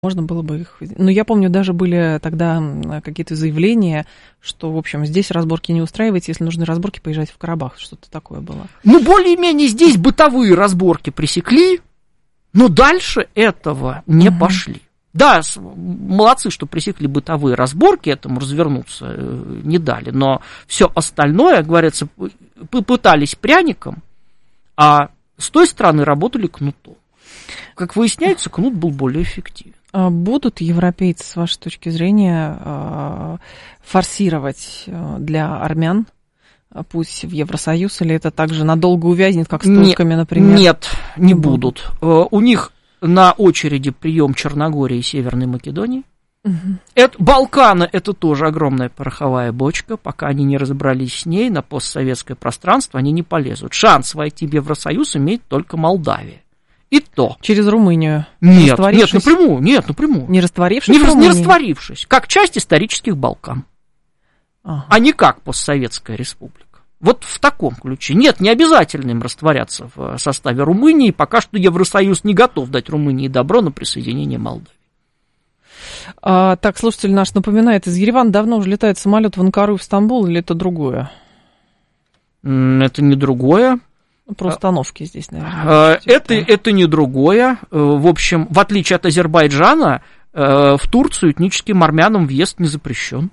Можно было бы их... Ну, я помню, даже были тогда какие-то заявления, что, в общем, здесь разборки не устраивайте, если нужны разборки, поезжайте в Карабах, что-то такое было. Ну, более-менее здесь бытовые разборки пресекли, но дальше этого не пошли. Да, молодцы, что пресекли бытовые разборки, этому развернуться не дали, но все остальное, говорится, попытались пряником, а с той стороны работали кнутом. Как выясняется, кнут был более эффективен. Будут европейцы, с вашей точки зрения, форсировать для армян путь в Евросоюз, или это также надолго увязнет, как с турками, например? Нет, не будут. У них на очереди прием Черногории и Северной Македонии. Балканы – это тоже огромная пороховая бочка. Пока они не разобрались с ней, на постсоветское пространство они не полезут. Шанс войти в Евросоюз имеет только Молдавия. И то. Через Румынию? Нет, напрямую. Не растворившись? Не растворившись. Как часть исторических Балкан. А не как постсоветская республика. Вот в таком ключе. Нет, не обязательно им растворяться в составе Румынии. Пока что Евросоюз не готов дать Румынии добро на присоединение Молдавии. Так, слушатель наш напоминает, из Еревана давно уже летает самолет в Анкару и в Стамбул, или это другое? Это не другое. Про установки здесь, наверное. Это не другое. В общем, в отличие от Азербайджана, в Турцию этническим армянам въезд не запрещен.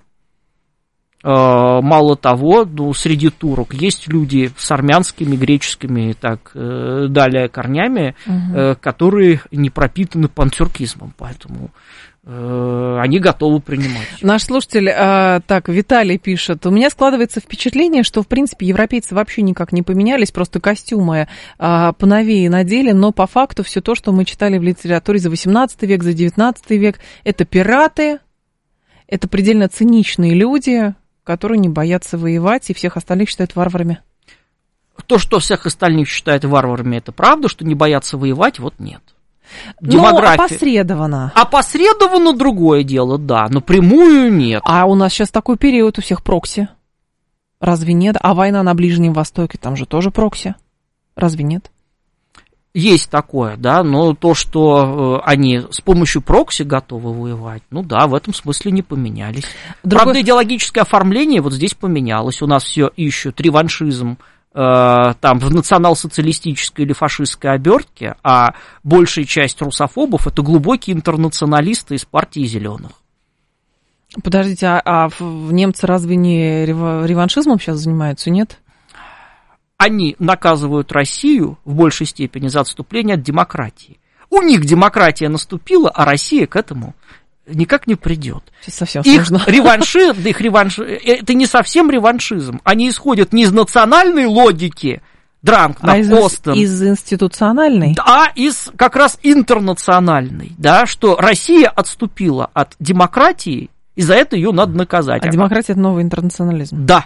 Мало того, среди турок есть люди с армянскими, греческими и так далее корнями, которые не пропитаны пантюркизмом, поэтому они готовы принимать. Наш слушатель, так, Виталий пишет, у меня складывается впечатление, что, в принципе, европейцы вообще никак не поменялись, просто костюмы поновее надели, но по факту все то, что мы читали в литературе за 18 век, за 19 век, это пираты, это предельно циничные люди, которые не боятся воевать и всех остальных считают варварами. То, что всех остальных считают варварами, это правда, что не боятся воевать, вот нет. Демография. Ну, опосредованно. Опосредованно другое дело, да, но прямую нет. А у нас сейчас такой период, у всех прокси. Разве нет? А война на Ближнем Востоке, там же тоже прокси. Разве нет? Есть такое, да, но то, что они с помощью прокси готовы воевать, ну да, в этом смысле не поменялись. Правда, идеологическое оформление вот здесь поменялось. У нас все ищут реваншизм, там в национал-социалистической или фашистской обертке, а большая часть русофобов это глубокие интернационалисты из партии зеленых. Подождите, а немцы разве не реваншизмом сейчас занимаются, нет? Они наказывают Россию в большей степени за отступление от демократии. У них демократия наступила, а Россия к этому никак не придет. Совсем сложно. Их реванш, это не совсем реваншизм. Они исходят не из национальной логики, из институциональной? А из как раз интернациональной, да, что Россия отступила от демократии, и за это ее надо наказать. А демократия – это новый интернационализм? Да.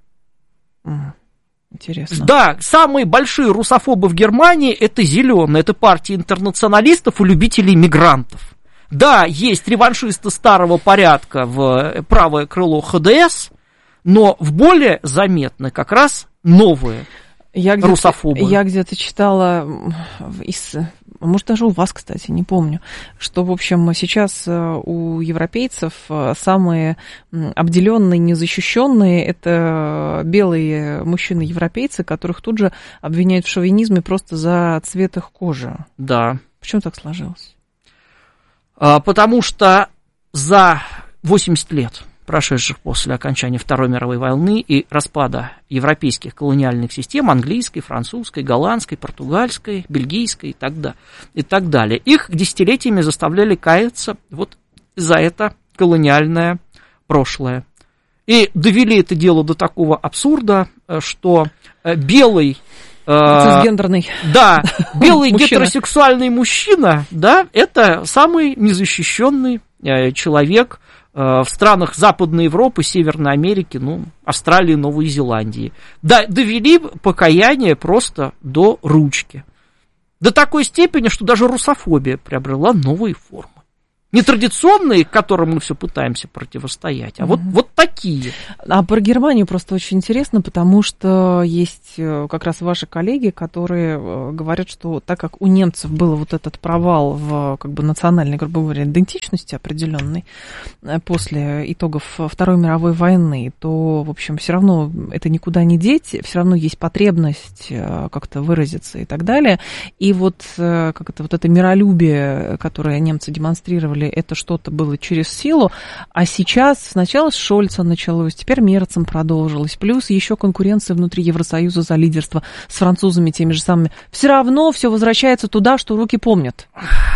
Интересно. Да, самые большие русофобы в Германии – это зеленые, это партия интернационалистов и любителей мигрантов. Да, есть реваншисты старого порядка в правое крыло ХДС, но в более заметны как раз новые русофобы. Я где-то читала, может, даже у вас, кстати, не помню, что, в общем, сейчас у европейцев самые обделенные, незащищенные – это белые мужчины-европейцы, которых тут же обвиняют в шовинизме просто за цвет их кожи. Да. Почему так сложилось? Потому что за 80 лет, прошедших после окончания Второй мировой войны и распада европейских колониальных систем, английской, французской, голландской, португальской, бельгийской и так далее, их десятилетиями заставляли каяться вот за это колониальное прошлое. И довели это дело до такого абсурда, что белый... Цисгендерный. Да, белый гетеросексуальный мужчина, да, это самый незащищенный человек в странах Западной Европы, Северной Америки, Австралии, Новой Зеландии. Да, довели покаяние просто до ручки. До такой степени, что даже русофобия приобрела новые формы. Нетрадиционные, к которым мы все пытаемся противостоять, а вот такие. А про Германию просто очень интересно, потому что есть как раз ваши коллеги, которые говорят, что так как у немцев был вот этот провал в как бы национальной, грубо говоря, идентичности определенной после итогов Второй мировой войны, то, в общем, все равно это никуда не деть, все равно есть потребность как-то выразиться и так далее. И вот как это миролюбие, которое немцы демонстрировали, это что-то было через силу, а сейчас сначала с Шольца началось, теперь Мерцем продолжилось, плюс еще конкуренция внутри Евросоюза за лидерство с французами теми же самыми. Все равно все возвращается туда, что руки помнят.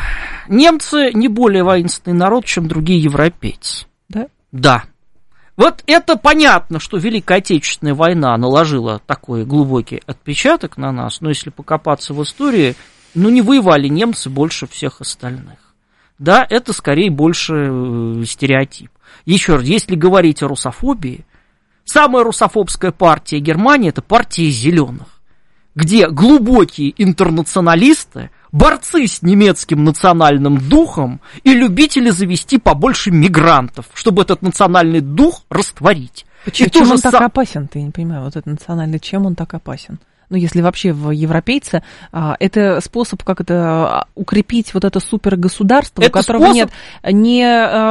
Немцы не более воинственный народ, чем другие европейцы. Да? Да. Вот это понятно, что Великая Отечественная война наложила такой глубокий отпечаток на нас, но если покопаться в истории, не воевали немцы больше всех остальных. Да, это скорее больше стереотип. Еще раз, если говорить о русофобии, самая русофобская партия Германии – это партия зеленых, где глубокие интернационалисты, борцы с немецким национальным духом и любители завести побольше мигрантов, чтобы этот национальный дух растворить. Чем он так опасен, ты не понимаю, вот этот национальный, чем он так опасен? Если вообще в европейце, это способ как это укрепить вот это супергосударство, у которого нет ни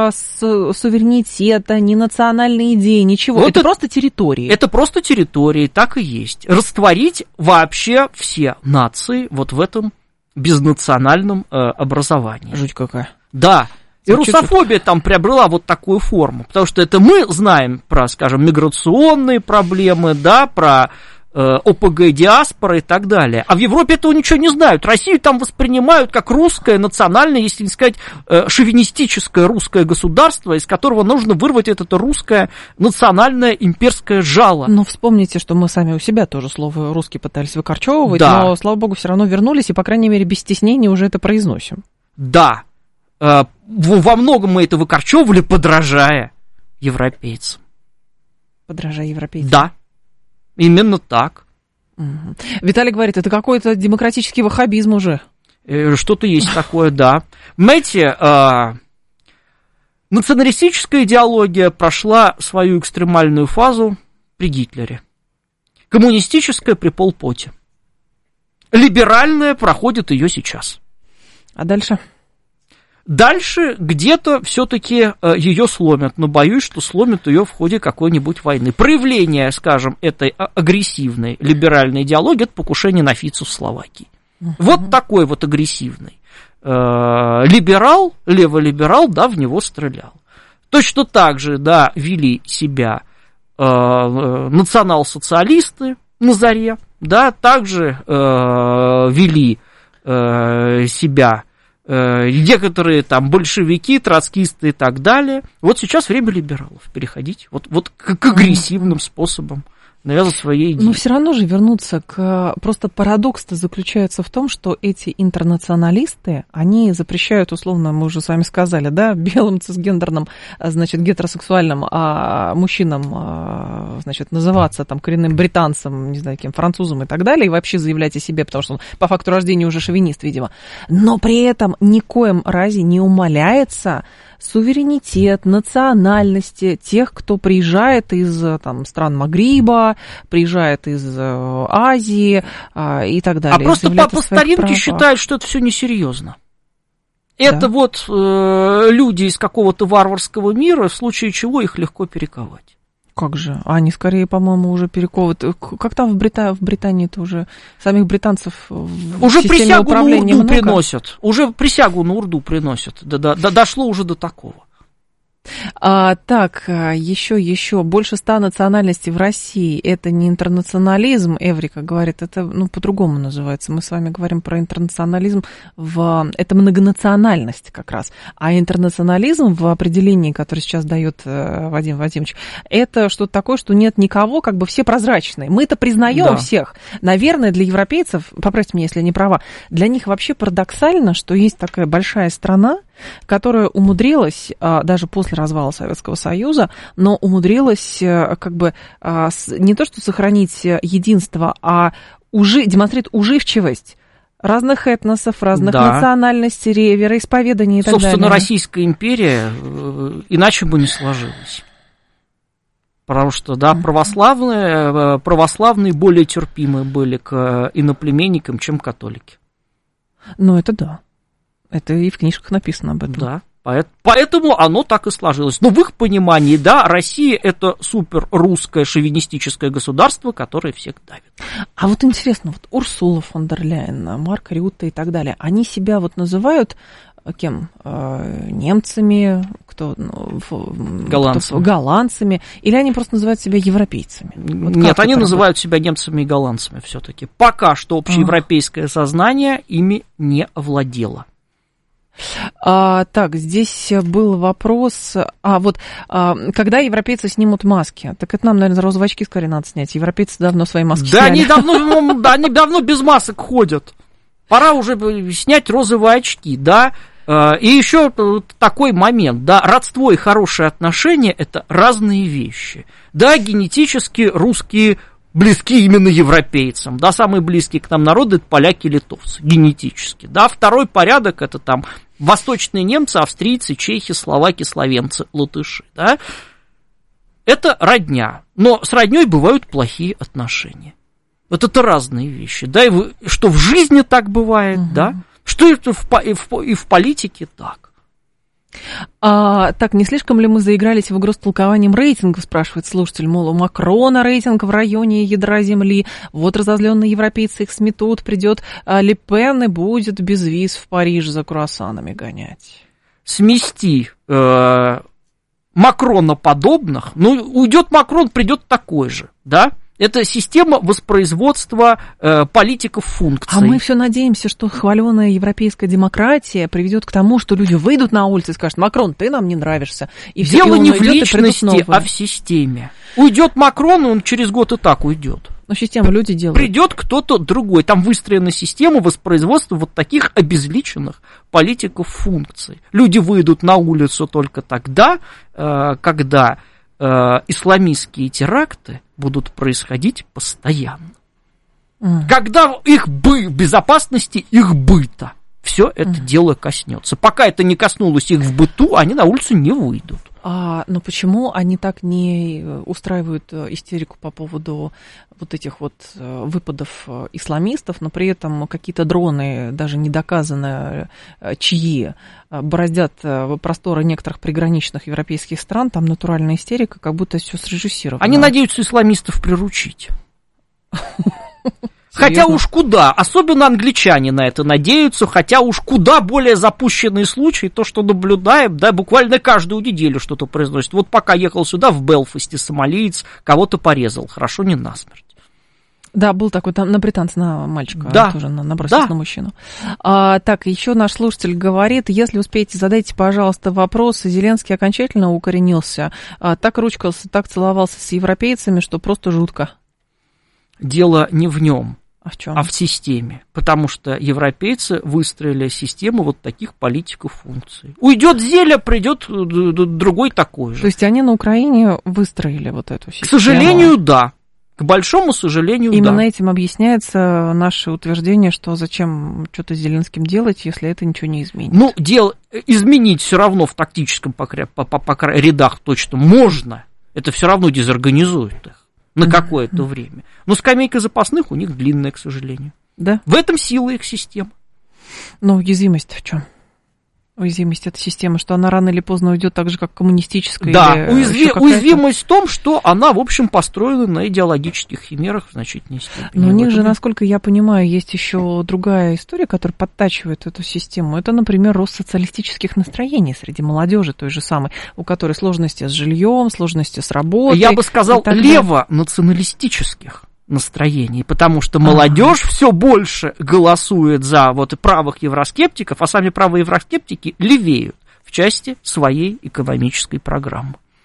суверенитета, ни национальной идеи, ничего. Вот это просто территории. Это просто территории, так и есть. Растворить вообще все нации вот в этом безнациональном образовании. Жуть какая. Да. И русофобия там приобрела вот такую форму, потому что это мы знаем про, скажем, миграционные проблемы, да, про ОПГ, диаспора и так далее. А в Европе этого ничего не знают. Россию там воспринимают как русское, национальное, если не сказать, шовинистическое русское государство, из которого нужно вырвать это русское национальное имперское жало. Но вспомните, что мы сами у себя тоже слово «русский» пытались выкорчевывать, да. Но, слава богу, все равно вернулись и, по крайней мере, без стеснения уже это произносим. Да. Во многом мы это выкорчевывали, подражая европейцам. Подражая европейцам? Да. Именно так. Угу. Виталий говорит, это какой-то демократический ваххабизм уже. Что-то есть такое, да. Понимаете, националистическая идеология прошла свою экстремальную фазу при Гитлере. Коммунистическая при Пол Поте. Либеральная проходит ее сейчас. А дальше? Дальше где-то все-таки ее сломят, но боюсь, что сломят ее в ходе какой-нибудь войны. Проявление, скажем, этой агрессивной либеральной идеологии – это покушение на Фицу в Словакии. Вот такой вот агрессивный либерал, леволиберал, да, в него стрелял. Точно так же, да, вели себя национал-социалисты на заре, да, также вели себя некоторые там большевики, троцкисты и так далее. Вот сейчас время либералов переходить вот к агрессивным способам навязывать свои идеи. Но все равно же вернуться к... Просто парадокс-то заключается в том, что эти интернационалисты, они запрещают, условно, мы уже с вами сказали, да, белым цисгендерным, значит, гетеросексуальным мужчинам, значит, называться там коренным британцем, не знаю, кем, французом и так далее, и вообще заявлять о себе, потому что он по факту рождения уже шовинист, видимо. Но при этом никоим разе не умаляется суверенитет, национальности тех, кто приезжает из там, стран Магриба, приезжает из Азии и так далее. А просто по старинке считают, что это все несерьезно. Это да. Вот люди из какого-то варварского мира, в случае чего их легко перековать. Как же? Они скорее, по-моему, уже перековывают. Как там в Британии-то уже самих британцев уже присягу на Урду приносят. Уже присягу на Урду приносят. Дошло уже до такого. Так, еще больше 100 национальностей в России. Это не интернационализм, Эврика говорит, это по-другому называется. Мы с вами говорим про интернационализм, это многонациональность как раз. А интернационализм в определении, которое сейчас дает Вадим Вадимович, это что-то такое, что нет никого, как бы все прозрачные. Мы это признаем всех. Наверное, для европейцев, поправьте меня, если я не права, для них вообще парадоксально, что есть такая большая страна, которая умудрилась, даже после развала Советского Союза, но умудрилась как бы не то что сохранить единство, а демонстрирует уживчивость Разных этносов, разных национальностей, вероисповеданий и так далее. Собственно, Российская империя иначе бы не сложилась. Потому что, православные более терпимы были к иноплеменникам, чем католики. Ну, это да. Это и в книжках написано об этом. Да. Поэтому оно так и сложилось. Но в их понимании, Россия – это суперрусское шовинистическое государство, которое всех давит. А вот интересно, Урсула фон дер Ляйен, Марк Рютте и так далее, они себя называют кем? Немцами, голландцами, или они просто называют себя европейцами? Нет, они называют себя немцами и голландцами все-таки. Пока что общеевропейское сознание ими не овладело. Так, здесь был вопрос, когда европейцы снимут маски? Так это нам, наверное, розовые очки скорее надо снять. Европейцы давно свои маски сняли. Они давно без масок ходят. Пора уже снять розовые очки, И еще такой момент, родство и хорошие отношения – это разные вещи. Генетически русские близки именно европейцам, самые близкие к нам народы – это поляки и литовцы, генетически, Второй порядок – это восточные немцы, австрийцы, чехи, словаки, словенцы, латыши, Это родня, но с родней бывают плохие отношения. Это разные вещи, и что в жизни так бывает, что это и в политике так. Так, не слишком ли мы заигрались в игру с толкованием рейтингов, спрашивает слушатель, мол, у Макрона рейтинг в районе ядра земли, разозленные европейцы их сметут, придет Ле Пен и будет без виз в Париж за круассанами гонять. Смести Макрона подобных, уйдет Макрон, придет такой же, Это система воспроизводства политиков функций. А мы все надеемся, что хваленая европейская демократия приведет к тому, что люди выйдут на улицу и скажут: Макрон, ты нам не нравишься. И дело не в личности, а в системе. Уйдет Макрон, он через год и так уйдет. Но систему люди делают. Придет кто-то другой. Там выстроена система воспроизводства таких обезличенных политиков функций. Люди выйдут на улицу только тогда, когда исламистские теракты будут происходить постоянно. Когда их безопасности их быта все это дело коснется. Пока это не коснулось их в быту, они на улицу не выйдут. Но почему они так не устраивают истерику по поводу этих выпадов исламистов, но при этом какие-то дроны, даже не доказано чьи, бороздят просторы некоторых приграничных европейских стран, там натуральная истерика, как будто все срежиссировано. Они надеются исламистов приручить. Хотя уж куда, особенно англичане на это надеются, хотя уж куда более запущенные случаи, то, что наблюдаем, буквально каждую неделю что-то произносит. Пока ехал сюда, в Белфасте, сомалиец кого-то порезал, хорошо, не насмерть. Да, был такой, там на британца, на мальчика, тоже набросился на мужчину. Так, еще наш слушатель говорит: если успеете, задайте, пожалуйста, вопрос. Зеленский окончательно укоренился, так ручкался, так целовался с европейцами, что просто жутко. Дело не в нем. А в чем? А в системе. Потому что европейцы выстроили систему таких политиков функций. Уйдет Зеля, придет другой такой же. То есть они на Украине выстроили эту систему? К сожалению, да. К большому сожалению, Именно этим объясняется наше утверждение, что зачем что-то с Зеленским делать, если это ничего не изменит. Изменить все равно в тактическом рядах точно можно. Это все равно дезорганизует их на какое-то время. Но скамейка запасных у них длинная, к сожалению. Да? В этом сила их системы. Но уязвимость в чем? Уязвимость этой системы, что она рано или поздно уйдет так же, как коммунистическая? Да, уязвимость в том, что она, в общем, построена на идеологических химерах в значительной степени. Но у них же, насколько я понимаю, есть еще другая история, которая подтачивает эту систему. Это, например, рост социалистических настроений среди молодежи той же самой, у которой сложности с жильем, сложности с работой. Я бы сказал, лево-националистических настроений, потому что молодежь все больше голосует за правых евроскептиков, а сами правые евроскептики левеют в части своей экономической программы.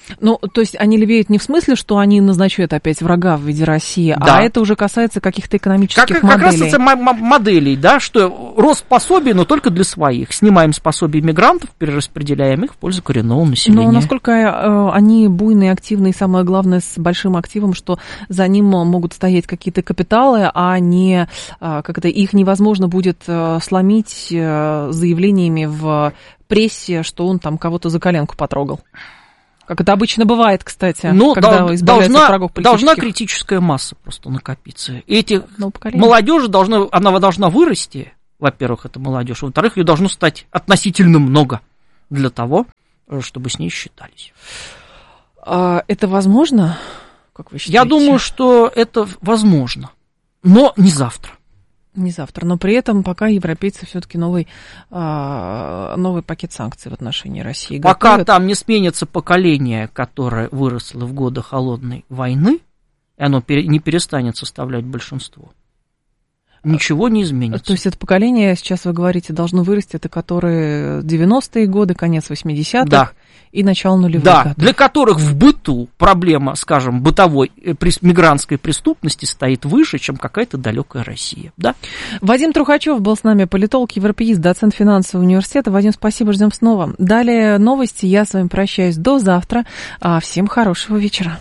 Ну, то есть они левеют не в смысле, что они назначают опять врага в виде России, да. А это уже касается каких-то экономических моделей. Как раз это моделей, да, что рост пособий, но только для своих. Снимаем с пособий мигрантов, перераспределяем их в пользу коренного населения. Но насколько они буйные, активные, и самое главное, с большим активом, что за ним могут стоять какие-то капиталы, а не, их невозможно будет сломить заявлениями в прессе, что он там кого-то за коленку потрогал. Как это обычно бывает, кстати, когда избавляются от врагов политических. Должна критическая масса просто накопиться. Молодежь должна вырасти, во-первых, это молодежь, во-вторых, ее должно стать относительно много для того, чтобы с ней считались. Это возможно, как вы считаете? Я думаю, что это возможно, но не завтра. Не завтра, но при этом пока европейцы все-таки новый пакет санкций в отношении России готовят. Пока там не сменится поколение, которое выросло в годы холодной войны, и оно не перестанет составлять большинство, ничего не изменится. То есть это поколение, сейчас вы говорите, должно вырасти, это которые 90-е годы, конец 80-х, да, и начало нулевых годов. Для которых в быту проблема, скажем, бытовой мигрантской преступности стоит выше, чем какая-то далекая Россия. Да? Вадим Трухачев был с нами, политолог, европеист, доцент финансового университета. Вадим, спасибо, ждем снова. Далее новости, я с вами прощаюсь до завтра. Всем хорошего вечера.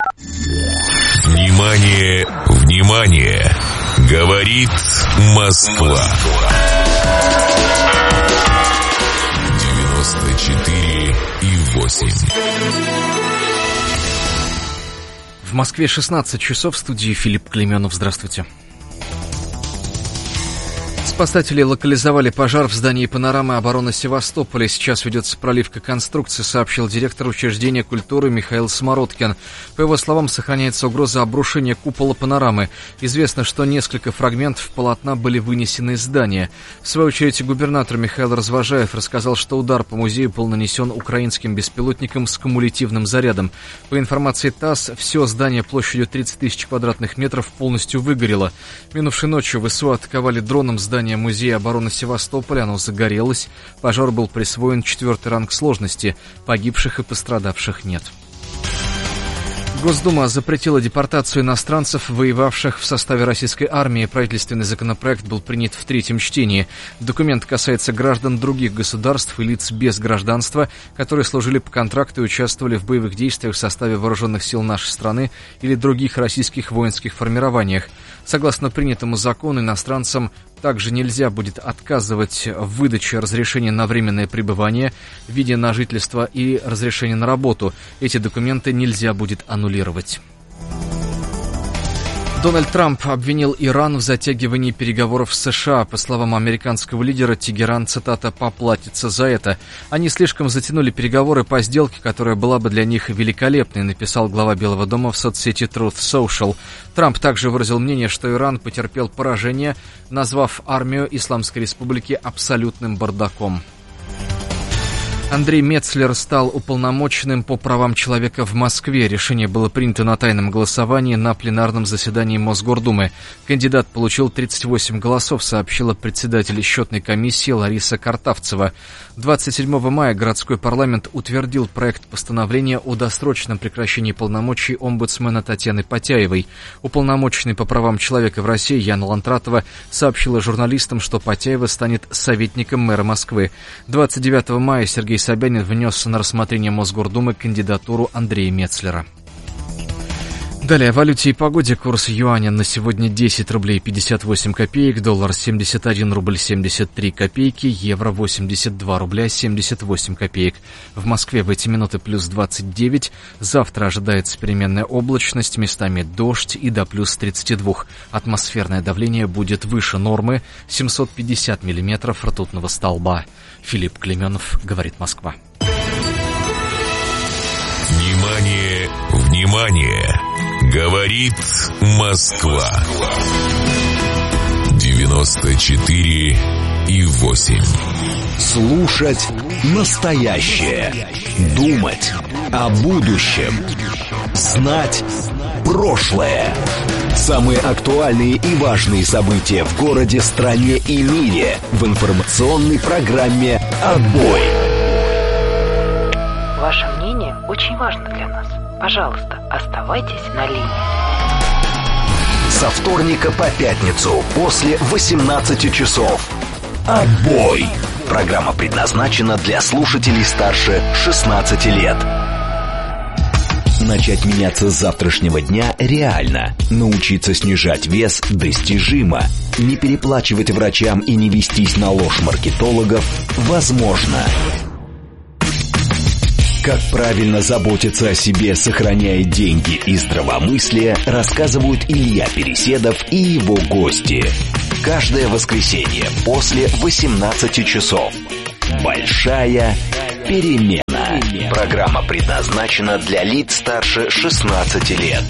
Внимание, внимание! Говорит Москва. 94,8. В Москве 16 часов, в студии Филипп Клейменов. Здравствуйте. Спасатели локализовали пожар в здании «Панорама» обороны Севастополя. Сейчас ведется проливка конструкции, сообщил директор учреждения культуры Михаил Смородкин. По его словам, сохраняется угроза обрушения купола «Панорамы». Известно, что несколько фрагментов полотна были вынесены из здания. В свою очередь, губернатор Михаил Развожаев рассказал, что удар по музею был нанесен украинским беспилотником с кумулятивным зарядом. По информации ТАСС, все здание площадью 30 тысяч квадратных метров полностью выгорело. Минувшей ночью ВСУ атаковали дроном здание Музея обороны Севастополя, оно загорелось. Пожар был присвоен 4-й ранг сложности. Погибших и пострадавших нет. Госдума запретила депортацию иностранцев, воевавших в составе российской армии. Правительственный законопроект был принят в 3-м чтении. Документ касается граждан других государств и лиц без гражданства, которые служили по контракту и участвовали в боевых действиях в составе вооруженных сил нашей страны или других российских воинских формированиях. Согласно принятому закону, иностранцам также нельзя будет отказывать в выдаче разрешения на временное пребывание, в виде на жительство и разрешения на работу. Эти документы нельзя будет аннулировать. Дональд Трамп обвинил Иран в затягивании переговоров с США. По словам американского лидера, Тегеран, цитата, «поплатится за это». Они слишком затянули переговоры по сделке, которая была бы для них великолепной, написал глава Белого дома в соцсети Truth Social. Трамп также выразил мнение, что Иран потерпел поражение, назвав армию Исламской Республики абсолютным бардаком. Андрей Мецлер стал уполномоченным по правам человека в Москве. Решение было принято на тайном голосовании на пленарном заседании Мосгордумы. Кандидат получил 38 голосов, сообщила председатель счетной комиссии Лариса Картавцева. 27 мая городской парламент утвердил проект постановления о досрочном прекращении полномочий омбудсмена Татьяны Потяевой. Уполномоченный по правам человека в России Яна Лантратова сообщила журналистам, что Потяева станет советником мэра Москвы. 29 мая Сергей Собянин внес на рассмотрение Мосгордумы кандидатуру Андрея Мецлера. Далее о валюте и погоде. Курс юаня на сегодня 10 рублей 58 копеек, доллар 71 рубль 73 копейки, евро 82 рубля 78 копеек. В Москве в эти минуты плюс 29. Завтра ожидается переменная облачность, местами дождь и до плюс 32. Атмосферное давление будет выше нормы 750 миллиметров ртутного столба. Филипп Клейменов, говорит Москва. Внимание, внимание! Говорит Москва. 94,8. Слушать настоящее. Думать о будущем. Знать прошлое. Самые актуальные и важные события в городе, стране и мире в информационной программе «Отбой». Ваше мнение Это очень важно для нас. Пожалуйста, оставайтесь на линии. Со вторника по пятницу после 18 часов. Отбой. Программа предназначена для слушателей старше 16 лет. Начать меняться с завтрашнего дня реально. Научиться снижать вес достижимо. Не переплачивать врачам и не вестись на ложь маркетологов возможно. Как правильно заботиться о себе, сохраняя деньги и здравомыслие, рассказывают Илья Переседов и его гости. Каждое воскресенье после 18 часов. Большая перемена. Программа предназначена для лиц старше 16 лет.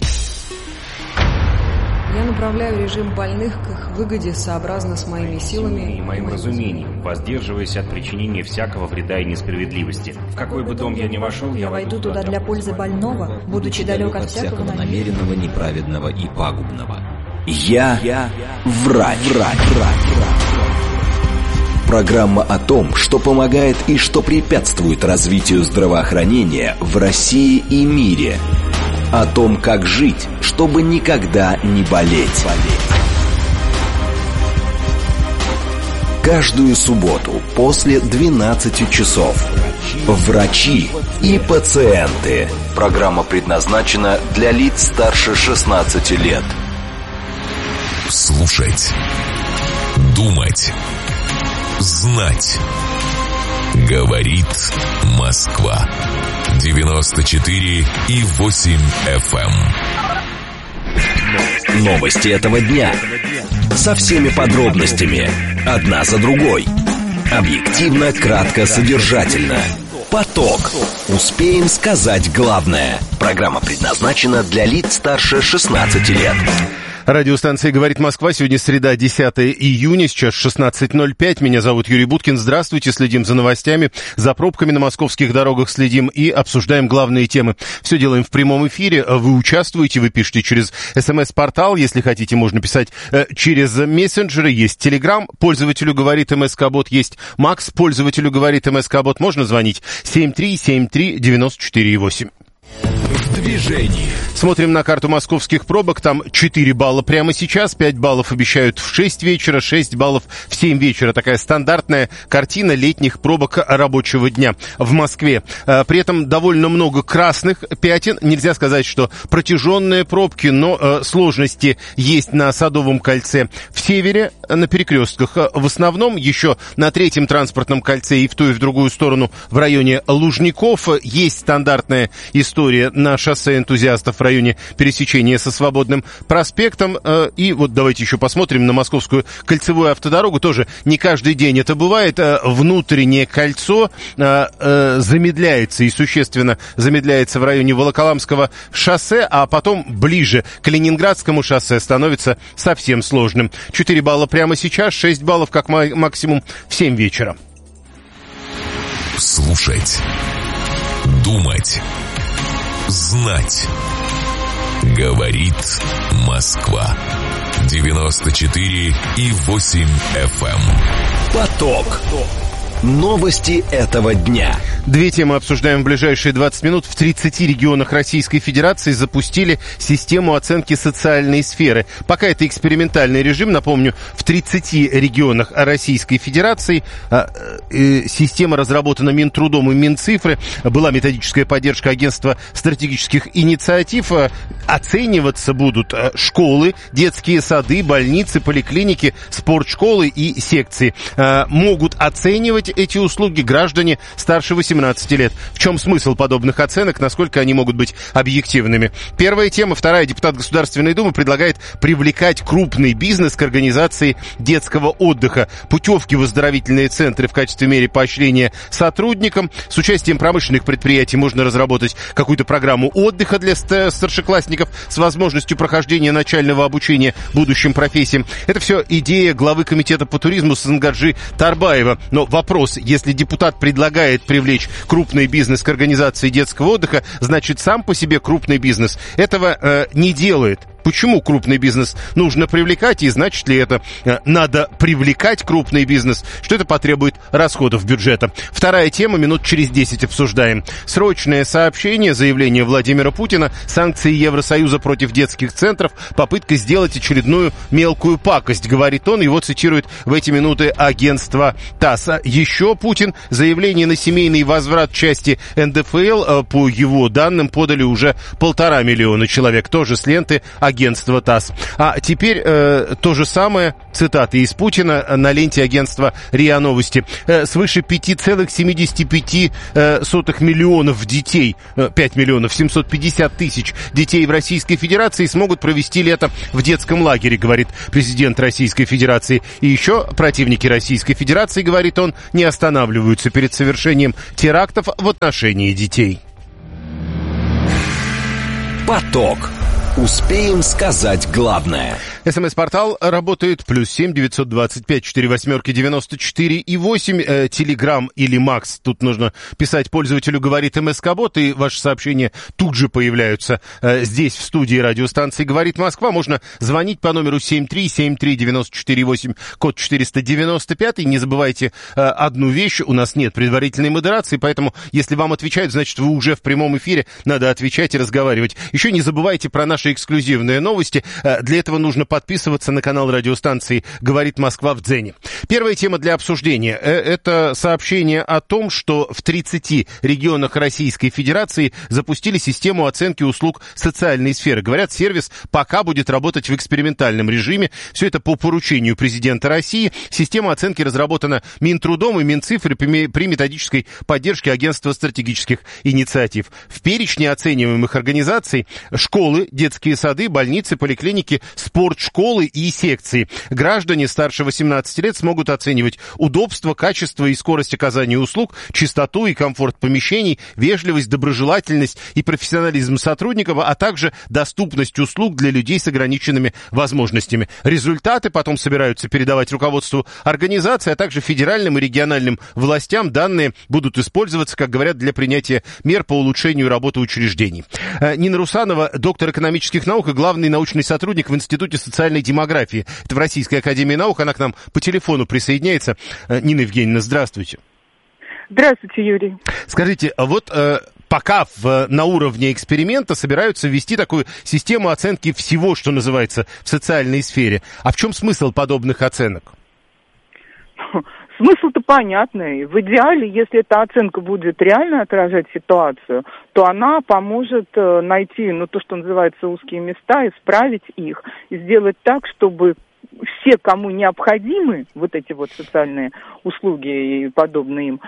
Я направляю режим больных к их выгоде сообразно с моими силами и моим разумением, воздерживаясь от причинения всякого вреда и несправедливости. В какой бы дом я ни вошел, я войду туда для пользы больного, будучи далек от всякого намеренного, неправедного и пагубного. Я врач. Программа о том, что помогает и что препятствует развитию здравоохранения в России и мире. О том, как жить, чтобы никогда не болеть. Каждую субботу после 12 часов. Врачи и пациенты. Программа предназначена для лиц старше 16 лет. Слушать. Думать. Знать. Говорит Москва. 94,8 FM. Новости этого дня. Со всеми подробностями. Одна за другой. Объективно, кратко, содержательно. Поток. Успеем сказать главное. Программа предназначена для лиц старше 16 лет. Радиостанция «Говорит Москва». Сегодня среда, 10 июня, сейчас 16:05. Меня зовут Юрий Буткин. Здравствуйте. Следим за новостями, за пробками на московских дорогах следим и обсуждаем главные темы. Все делаем в прямом эфире. Вы участвуете, вы пишете через СМС-портал. Если хотите, можно писать через мессенджеры. Есть Телеграм. Пользователю «Говорит МСК-бот». Есть Макс. Пользователю «Говорит МСК-бот». Можно звонить 7373948. В движении. Смотрим на карту московских пробок. Там 4 балла прямо сейчас, 5 баллов обещают в 6 вечера, 6 баллов в 7 вечера. Такая стандартная картина летних пробок рабочего дня в Москве. При этом довольно много красных пятен. Нельзя сказать, что протяженные пробки, но сложности есть на Садовом кольце в севере, на перекрестках. В основном еще на Третьем транспортном кольце и в ту, и в другую сторону в районе Лужников. Есть стандартная история на шоссе Энтузиастов в районе пересечения со Свободным проспектом. И вот давайте еще посмотрим на Московскую кольцевую автодорогу. Тоже не каждый день это бывает. Внутреннее кольцо замедляется и существенно замедляется в районе Волоколамского шоссе, а потом ближе к Ленинградскому шоссе становится совсем сложным. 4 балла прямо сейчас, 6 баллов как максимум в 7 вечера. Слушать. Думать. Знать. Говорит Москва. 94,8 FM. Поток. Новости этого дня. Две темы обсуждаем в ближайшие 20 минут. В 30 регионах Российской Федерации запустили систему оценки социальной сферы. Пока это экспериментальный режим. Напомню, в 30 регионах Российской Федерации система разработана Минтрудом и Минцифры. Была методическая поддержка Агентства стратегических инициатив. Оцениваться будут школы, детские сады, больницы, поликлиники, спортшколы и секции. Могут оценивать эти услуги граждане старше 18 лет. В чем смысл подобных оценок, насколько они могут быть объективными? Первая тема. Вторая. Депутат Государственной Думы предлагает привлекать крупный бизнес к организации детского отдыха. Путевки в оздоровительные центры в качестве меры поощрения сотрудникам. С участием промышленных предприятий можно разработать какую-то программу отдыха для старшеклассников с возможностью прохождения начального обучения будущим профессиям. Это все идея главы комитета по туризму Сангаджи Тарбаева. Но вопрос, если депутат предлагает привлечь крупный бизнес к организации детского отдыха, значит, сам по себе крупный бизнес этого не делает. Почему крупный бизнес нужно привлекать, и значит ли это надо привлекать крупный бизнес, что это потребует расходов бюджета. Вторая тема, минут через 10 обсуждаем. Срочное сообщение, заявление Владимира Путина, санкции Евросоюза против детских центров, попытка сделать очередную мелкую пакость, говорит он, его цитирует в эти минуты агентство ТАСС. Еще Путин заявление на семейный возврат части НДФЛ, по его данным, подали уже 1,5 миллиона человек, тоже с ленты агентства ТАСС. А теперь то же самое, цитаты из Путина на ленте агентства РИА Новости. Свыше 5,75 миллионов детей, 5 миллионов 750 тысяч детей в Российской Федерации смогут провести лето в детском лагере, говорит президент Российской Федерации. И еще противники Российской Федерации, говорит он, не останавливаются перед совершением терактов в отношении детей. Поток. Успеем сказать главное. СМС-портал работает. +7 925 48 94 и 8. Телеграм или Макс. Тут нужно писать пользователю «Говорит МСК-бот», и ваши сообщения тут же появляются здесь, в студии радиостанции «Говорит Москва». Можно звонить по номеру 7373948, код 495. Не забывайте одну вещь. У нас нет предварительной модерации, поэтому если вам отвечают, значит, вы уже в прямом эфире. Надо отвечать и разговаривать. Еще не забывайте про наши эксклюзивные новости. Для этого нужно подписываться на канал радиостанции «Говорит Москва» в Дзене. Первая тема для обсуждения – это сообщение о том, что в 30 регионах Российской Федерации запустили систему оценки услуг социальной сферы. Говорят, сервис пока будет работать в экспериментальном режиме. Все это по поручению президента России. Система оценки разработана Минтрудом и Минцифрой при методической поддержке Агентства стратегических инициатив. В перечне оцениваемых организаций школы, детские сады, больницы, поликлиники, спортшколы и секции. Граждане старше 18 лет смогут оценивать удобство, качество и скорость оказания услуг, чистоту и комфорт помещений, вежливость, доброжелательность и профессионализм сотрудников, а также доступность услуг для людей с ограниченными возможностями. Результаты потом собираются передавать руководству организации, а также федеральным и региональным властям. Данные будут использоваться, как говорят, для принятия мер по улучшению работы учреждений. Нина Русанова, доктор экономических наук и главный научный сотрудник в Институте социальной демографии. Это в Российской академии наук. Она к нам по телефону присоединяется. Нина Евгеньевна, здравствуйте. Здравствуйте, Юрий. Скажите, а вот пока на уровне эксперимента собираются ввести такую систему оценки всего, что называется, в социальной сфере. А в чем смысл подобных оценок? Смысл-то понятный. В идеале, если эта оценка будет реально отражать ситуацию, то она поможет найти, то, что называется, узкие места, исправить их и сделать так, чтобы все, кому необходимы вот эти вот социальные услуги и подобные им,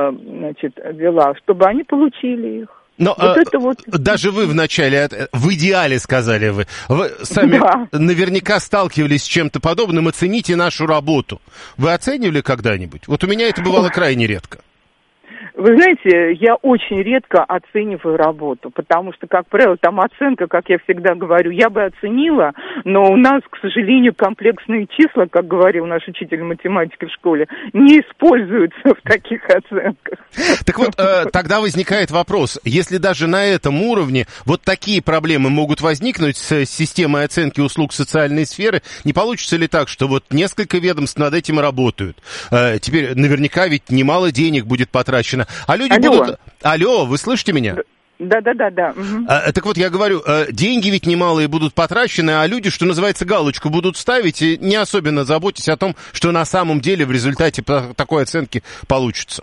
дела, чтобы они получили их. Но даже вы вначале, в идеале сказали вы сами наверняка сталкивались с чем-то подобным, оцените нашу работу. Вы оценивали когда-нибудь? Вот у меня это бывало крайне редко. Вы знаете, я очень редко оцениваю работу, потому что, как правило, там оценка, как я всегда говорю, я бы оценила, но у нас, к сожалению, комплексные числа, как говорил наш учитель математики в школе, не используются в таких оценках. Так вот, тогда возникает вопрос, если даже на этом уровне вот такие проблемы могут возникнуть с системой оценки услуг социальной сферы, не получится ли так, что вот несколько ведомств над этим работают? Теперь наверняка ведь немало денег будет потрачено. А люди будут... Алло, вы слышите меня? Да. Угу. Так вот, я говорю, деньги ведь немалые будут потрачены, а люди, что называется, галочку будут ставить, и не особенно заботясь о том, что на самом деле в результате такой оценки получится.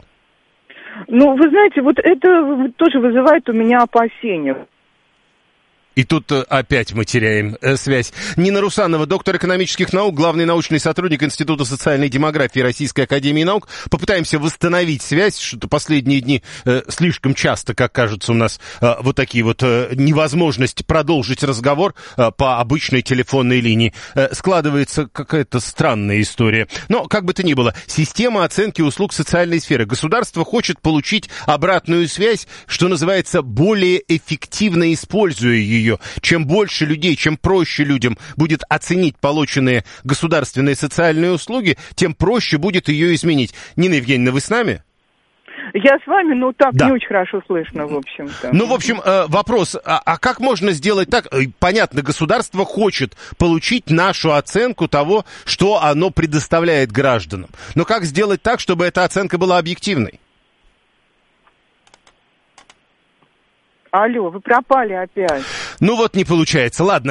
Вы знаете, вот это тоже вызывает у меня опасения. И тут опять мы теряем связь. Нина Русанова, доктор экономических наук, главный научный сотрудник Института социальной демографии Российской академии наук. Попытаемся восстановить связь, что-то последние дни слишком часто, как кажется, у нас вот такие вот невозможности продолжить разговор по обычной телефонной линии. Складывается какая-то странная история. Но, как бы то ни было, система оценки услуг социальной сферы. Государство хочет получить обратную связь, что называется, более эффективно используя ее. Чем больше людей, чем проще людям будет оценить полученные государственные социальные услуги, тем проще будет ее изменить. Нина Евгеньевна, вы с нами? Я с вами, но так Да. не очень хорошо слышно, в общем-то. Ну, в общем, вопрос, а как можно сделать так? Понятно, государство хочет получить нашу оценку того, что оно предоставляет гражданам. Но как сделать так, чтобы эта оценка была объективной? Алло, вы пропали опять. Ну вот не получается. Ладно,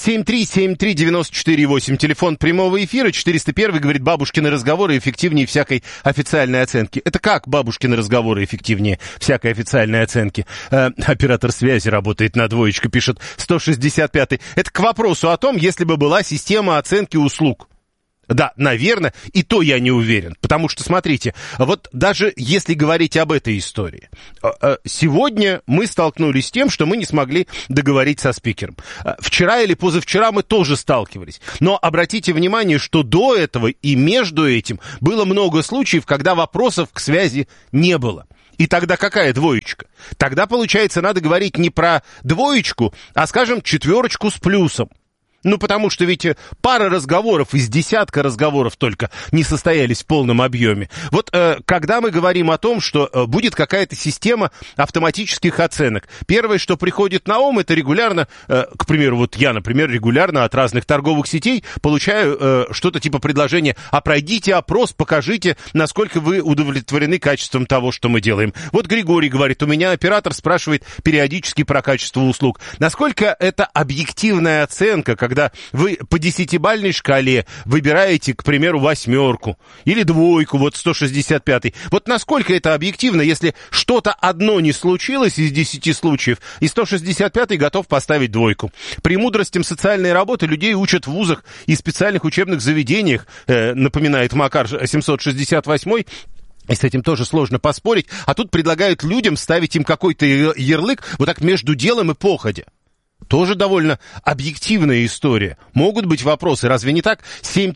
7373948, телефон прямого эфира, 401, говорит, бабушкины разговоры эффективнее всякой официальной оценки. Это как бабушкины разговоры эффективнее всякой официальной оценки? Оператор связи работает на двоечку, пишет 165-й. Это к вопросу о том, если бы была система оценки услуг. Да, наверное, и то я не уверен, потому что, смотрите, вот даже если говорить об этой истории, сегодня мы столкнулись с тем, что мы не смогли договориться со спикером. Вчера или позавчера мы тоже сталкивались, но обратите внимание, что до этого и между этим было много случаев, когда вопросов к связи не было. И тогда какая двоечка? Тогда, получается, надо говорить не про двоечку, а, скажем, 4 с плюсом. Ну, потому что ведь пара разговоров из десятка разговоров только не состоялись в полном объеме. Вот когда мы говорим о том, что будет какая-то система автоматических оценок, первое, что приходит на ум, это регулярно, к примеру, вот я, например, регулярно от разных торговых сетей получаю что-то типа предложения: а пройдите опрос, покажите, насколько вы удовлетворены качеством того, что мы делаем. Вот Григорий говорит, у меня оператор спрашивает периодически про качество услуг. Насколько это объективная оценка, когда вы по 10-бальной шкале выбираете, к примеру, 8 или 2, вот 165-й. Вот насколько это объективно, если что-то одно не случилось из 10 случаев, и 165-й готов поставить 2. Премудростям социальной работы людей учат в вузах и специальных учебных заведениях, напоминает Макар 768-й. И с этим тоже сложно поспорить. А тут предлагают людям ставить им какой-то ярлык вот так между делом и походя. Тоже довольно объективная история. Могут быть вопросы, разве не так?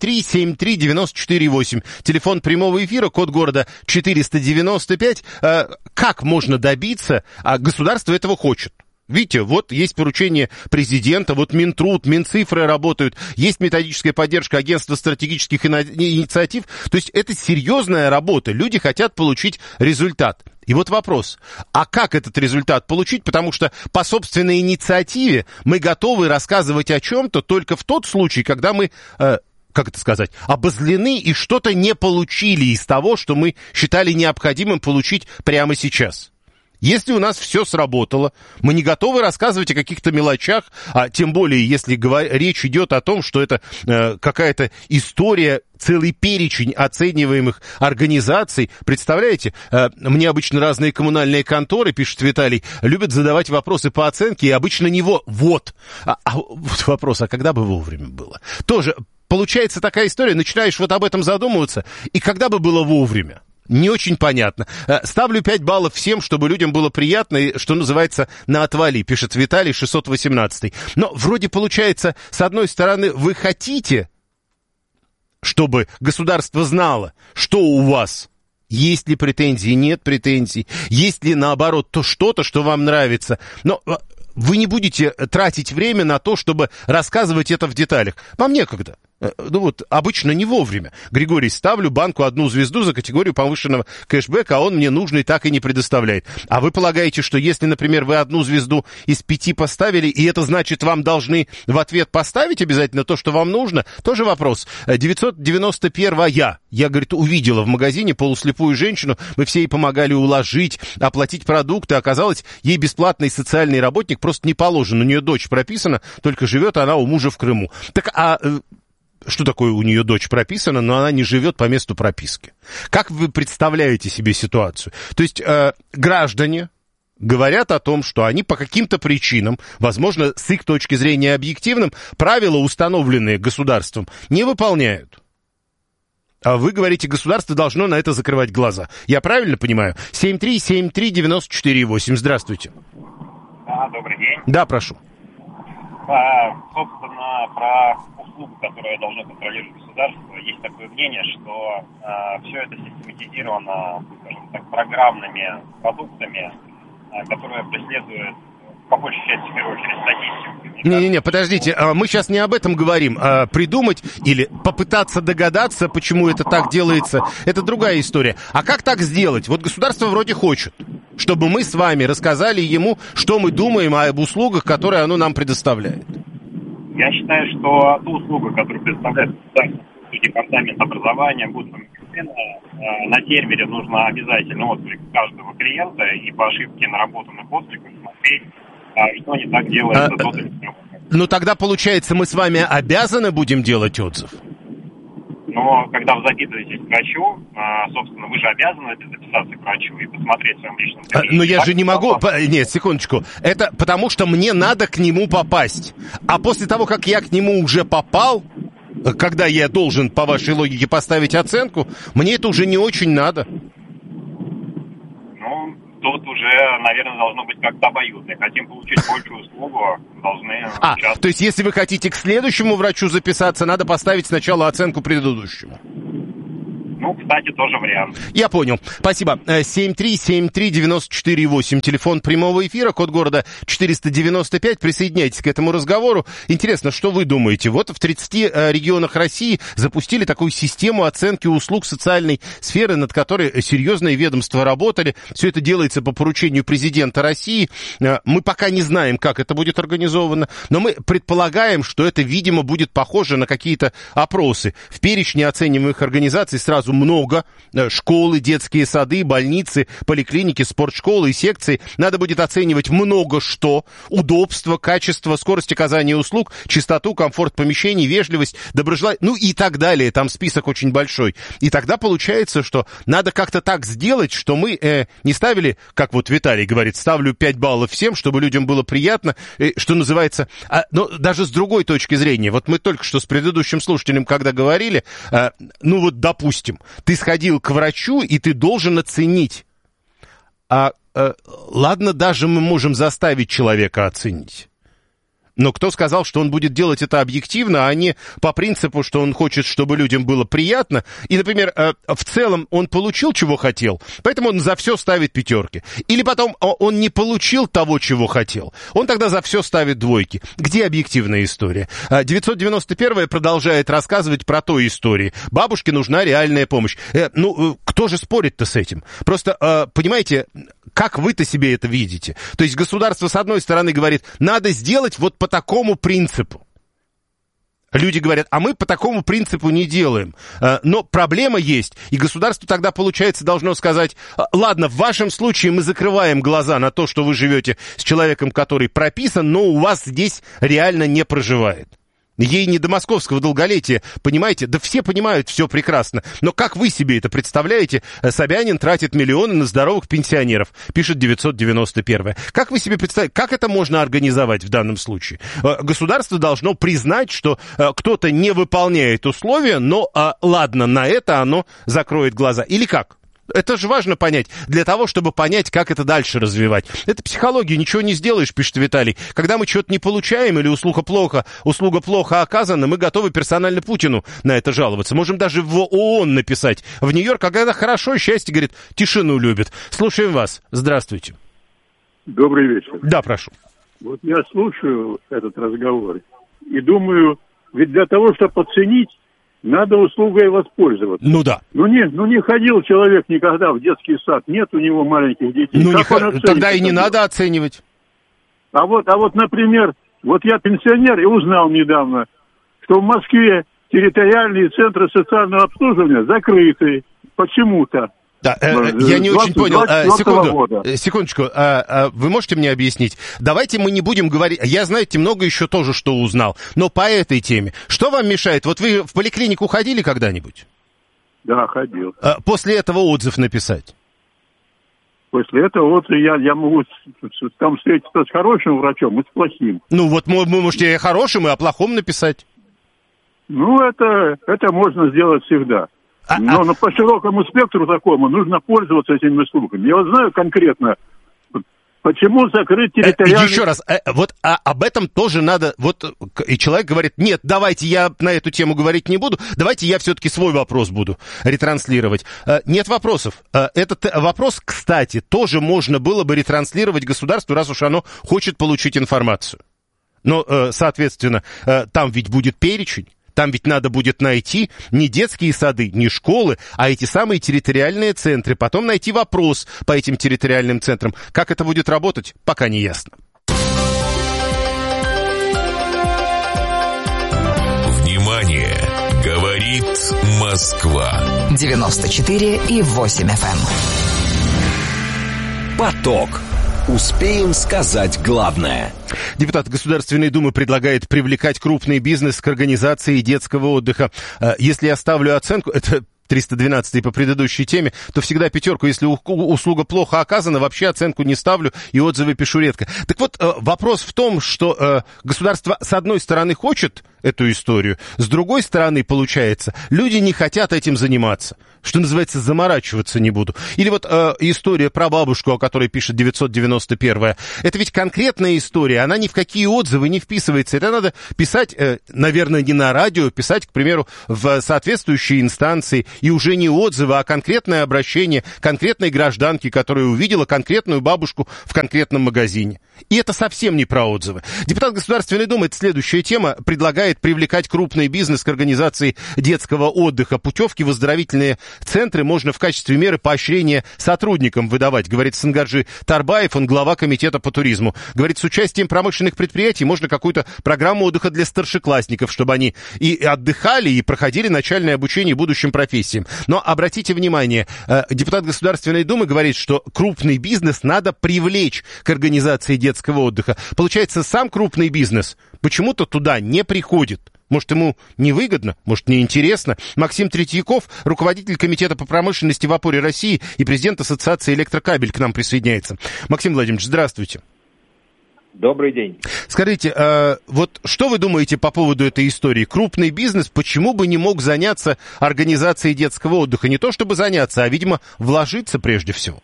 7373948, телефон прямого эфира, код города 495. Как можно добиться, а государство этого хочет? Видите, вот есть поручение президента, вот Минтруд, Минцифры работают, есть методическая поддержка агентства стратегических инициатив. То есть это серьезная работа, люди хотят получить результат. И вот вопрос, а как этот результат получить? Потому что по собственной инициативе мы готовы рассказывать о чем-то только в тот случай, когда мы... как это сказать, обозлены и что-то не получили из того, что мы считали необходимым получить прямо сейчас. Если у нас все сработало, мы не готовы рассказывать о каких-то мелочах, а тем более, если речь идет о том, что это какая-то история, целый перечень оцениваемых организаций. Представляете, мне обычно разные коммунальные конторы, пишет Виталий, любят задавать вопросы по оценке, и обычно не вот. Вот вопрос, а когда бы вовремя было? Тоже получается такая история, начинаешь вот об этом задумываться, и когда бы было вовремя? Не очень понятно. Ставлю 5 баллов всем, чтобы людям было приятно, и, что называется, на отвали, пишет Виталий 618. Но вроде получается, с одной стороны, вы хотите, чтобы государство знало, что у вас, есть ли претензии, нет претензий, есть ли, наоборот, то что-то, что вам нравится. Но вы не будете тратить время на то, чтобы рассказывать это в деталях. Вам некогда. Ну вот, обычно не вовремя. Григорий, ставлю банку 1 звезду за категорию повышенного кэшбэка, а он мне нужный так и не предоставляет. А вы полагаете, что если, например, вы 1 звезду из 5 поставили, и это значит, вам должны в ответ поставить обязательно то, что вам нужно? Тоже вопрос. 991-я. Я, говорит, увидела в магазине полуслепую женщину, мы все ей помогали уложить, оплатить продукты. Оказалось, ей бесплатный социальный работник просто не положен. У нее дочь прописана, только живет она у мужа в Крыму. Так, что такое у нее дочь прописана, но она не живет по месту прописки? Как вы представляете себе ситуацию? То есть граждане говорят о том, что они по каким-то причинам, возможно, с их точки зрения объективным, правила, установленные государством, не выполняют. А вы говорите, государство должно на это закрывать глаза. Я правильно понимаю? 7373948. Здравствуйте. Да, добрый день. Да, прошу. Собственно, про услугу, которую должно контролировать государство, есть такое мнение, что все это систематизировано, скажем так, программными продуктами, которые преследуют по большей части, в первую очередь, статистику. Не-не-не, подождите, мы сейчас не об этом говорим. Придумать или попытаться догадаться, почему это так делается, это другая история. А как так сделать? Вот государство вроде хочет, чтобы мы с вами рассказали ему, что мы думаем об услугах, которые оно нам предоставляет. Я считаю, что ту услугу, которую предоставляет департамент образования, будет на сервере нужно обязательно отклик каждого клиента и по ошибке наработанных откликов смотреть, что не так делается тот или иной. Ну, тогда, получается, мы с вами обязаны будем делать отзыв? Но когда вы записываетесь к врачу, собственно, вы же обязаны записаться к врачу и посмотреть в своем личном кабинете. Но я же не могу... Нет, секундочку. Это потому, что мне надо к нему попасть. А после того, как я к нему уже попал, когда я должен, по вашей логике, поставить оценку, мне это уже не очень надо. Ну, тут уже, наверное, должно быть как-то обоюдно. Хотим получить большую услугу, должны участвовать. То есть, если вы хотите к следующему врачу записаться, надо поставить сначала оценку предыдущему. Ну, кстати, тоже вариант. Я понял. Спасибо. 7373948, телефон прямого эфира, код города 495. Присоединяйтесь к этому разговору. Интересно, что вы думаете? Вот в 30 регионах России запустили такую систему оценки услуг социальной сферы, над которой серьезные ведомства работали. Все это делается по поручению президента России. Мы пока не знаем, как это будет организовано, но мы предполагаем, что это, видимо, будет похоже на какие-то опросы. В перечне оцениваемых организаций сразу много. Школы, детские сады, больницы, поликлиники, спортшколы и секции. Надо будет оценивать много что. Удобство, качество, скорость оказания услуг, чистоту, комфорт помещений, вежливость, доброжелание, ну и так далее. Там список очень большой. И тогда получается, что надо как-то так сделать, что мы не ставили, как вот Виталий говорит, ставлю 5 баллов всем, чтобы людям было приятно, что называется. Но даже с другой точки зрения, вот мы только что с предыдущим слушателем, когда говорили, ну вот допустим, ты сходил к врачу, и ты должен оценить. Ладно, даже мы можем заставить человека оценить. Но кто сказал, что он будет делать это объективно, а не по принципу, что он хочет, чтобы людям было приятно. И, например, в целом он получил, чего хотел, поэтому он за все ставит 5. Или потом он не получил того, чего хотел. Он тогда за все ставит 2. Где объективная история? 991 продолжает рассказывать про той истории. Бабушке нужна реальная помощь. Кто же спорит-то с этим? Просто, понимаете, как вы-то себе это видите? То есть государство, с одной стороны, говорит, надо сделать вот по такому принципу. Люди говорят, а мы по такому принципу не делаем. Но проблема есть, и государство тогда, получается, должно сказать, ладно, в вашем случае мы закрываем глаза на то, что вы живете с человеком, который прописан, но у вас здесь реально не проживает. Ей не до московского долголетия, понимаете? Да все понимают все прекрасно. Но как вы себе это представляете? Собянин тратит миллионы на здоровых пенсионеров, пишет 991. Как вы себе представляете, как это можно организовать в данном случае? Государство должно признать, что кто-то не выполняет условия, но ладно, на это оно закроет глаза. Или как? Это же важно понять, для того, чтобы понять, как это дальше развивать. Это психология, ничего не сделаешь, пишет Виталий. Когда мы что-то не получаем или услуга плохо оказана, мы готовы персонально Путину на это жаловаться. Можем даже в ООН написать. В Нью-Йорк, а когда хорошо, счастье, говорит, тишину любит. Слушаем вас. Здравствуйте. Добрый вечер. Да, прошу. Вот я слушаю этот разговор и думаю, ведь для того, чтобы оценить, надо услугой воспользоваться. Ну да. Ну не ходил человек никогда в детский сад, нет у него маленьких детей. Тогда и не надо оценивать. А вот, например, вот я пенсионер и узнал недавно, что в Москве территориальные центры социального обслуживания закрыты почему-то. Да, я не очень понял. Секундочку. Вы можете мне объяснить? Давайте мы не будем говорить... Я, знаете, много еще тоже что узнал. Но по этой теме. Что вам мешает? Вот вы в поликлинику ходили когда-нибудь? Да, ходил. После этого отзыв написать? После этого отзыв я могу там встретиться с хорошим врачом и с плохим. Ну вот вы можете и о хорошем, и о плохом написать. Ну, это можно сделать всегда. Но по широкому спектру такому нужно пользоваться этими услугами. Я вот знаю конкретно Почему закрыть территориальный... Еще раз, вот об этом тоже надо... Вот и человек говорит, нет, давайте я на эту тему говорить не буду, давайте я все-таки свой вопрос буду ретранслировать. Нет вопросов. Этот вопрос, кстати, тоже можно было бы ретранслировать государству, раз уж оно хочет получить информацию. Но, соответственно, там ведь будет перечень. Там ведь надо будет найти не детские сады, не школы, а эти самые территориальные центры. Потом найти вопрос по этим территориальным центрам. Как это будет работать, пока не ясно. Внимание! Говорит Москва. 94,8 FM. Поток. Успеем сказать главное. Депутат Государственной Думы предлагает привлекать крупный бизнес к организации детского отдыха. Если я ставлю оценку, это 312 по предыдущей теме, то всегда 5. Если услуга плохо оказана, вообще оценку не ставлю и отзывы пишу редко. Так вот, вопрос в том, что государство с одной стороны хочет эту историю, с другой стороны, получается, люди не хотят этим заниматься. Что называется, заморачиваться не буду. Или вот история про бабушку, о которой пишет 991-я. Это ведь конкретная история, она ни в какие отзывы не вписывается. Это надо писать, наверное, не на радио, писать, к примеру, в соответствующие инстанции. И уже не отзывы, а конкретное обращение конкретной гражданки, которая увидела конкретную бабушку в конкретном магазине. И это совсем не про отзывы. Депутат Государственной Думы, это следующая тема, предлагает привлекать крупный бизнес к организации детского отдыха. Путевки в оздоровительные центры можно в качестве меры поощрения сотрудникам выдавать, говорит Сангаджи Тарбаев, он глава комитета по туризму. Говорит, с участием промышленных предприятий можно какую-то программу отдыха для старшеклассников, чтобы они и отдыхали, и проходили начальное обучение будущим профессиям. Но обратите внимание, депутат Государственной Думы говорит, что крупный бизнес надо привлечь к организации детского отдыха. Получается, сам крупный бизнес почему-то туда не приходит. Может, ему невыгодно, может, неинтересно. Максим Третьяков, руководитель комитета по промышленности в опоре России и президент Ассоциации «Электрокабель» к нам присоединяется. Максим Владимирович, здравствуйте. Добрый день. Скажите, вот что вы думаете по поводу этой истории? Крупный бизнес почему бы не мог заняться организацией детского отдыха? Не то чтобы заняться, а, видимо, вложиться прежде всего.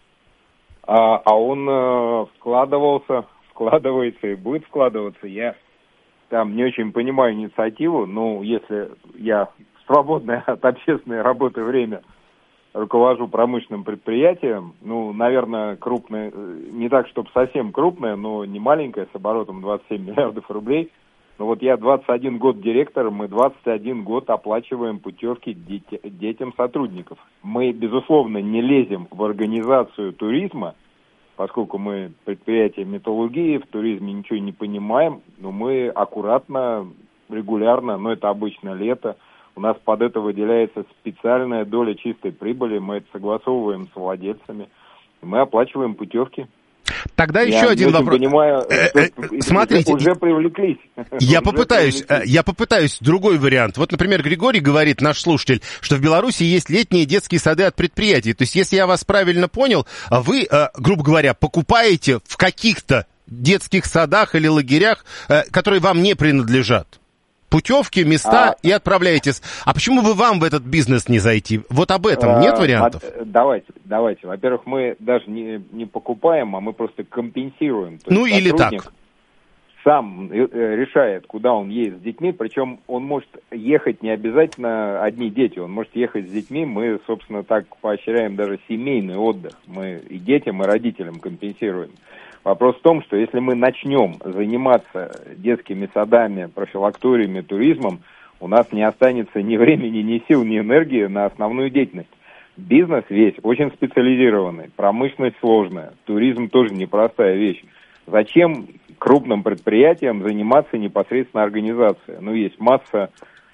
Он складывается и будет вкладываться. Я там не очень понимаю инициативу, но если я в свободное от общественной работы время руковожу промышленным предприятием, наверное, крупное, не так, чтобы совсем крупное, но не маленькое, с оборотом 27 миллиардов рублей. Но вот я 21 год директор, мы 21 год оплачиваем путевки детям сотрудников. Мы, безусловно, не лезем в организацию туризма, поскольку мы предприятие металлургии, в туризме ничего не понимаем, но мы аккуратно, регулярно, но это обычно лето, у нас под это выделяется специальная доля чистой прибыли, мы это согласовываем с владельцами, и мы оплачиваем путевки. Тогда еще один вопрос. Понимаю, смотрите, уже привлеклись. Я попытаюсь другой вариант. Вот, например, Григорий говорит, наш слушатель, что в Беларуси есть летние детские сады от предприятий. То есть, если я вас правильно понял, вы, грубо говоря, покупаете в каких-то детских садах или лагерях, которые вам не принадлежат, путевки, места и отправляетесь. А почему бы вам в этот бизнес не зайти? Вот об этом нет вариантов? Давайте. Во-первых, мы даже не покупаем, а мы просто компенсируем. То есть или так. Сам решает, куда он едет с детьми, причем он может ехать не обязательно одни дети, он может ехать с детьми, мы, собственно, так поощряем даже семейный отдых, мы и детям, и родителям компенсируем. Вопрос в том, что если мы начнем заниматься детскими садами, профилакториями, туризмом, у нас не останется ни времени, ни сил, ни энергии на основную деятельность. Бизнес весь очень специализированный, промышленность сложная, туризм тоже непростая вещь. Зачем крупным предприятиям заниматься непосредственно организацией? Есть масса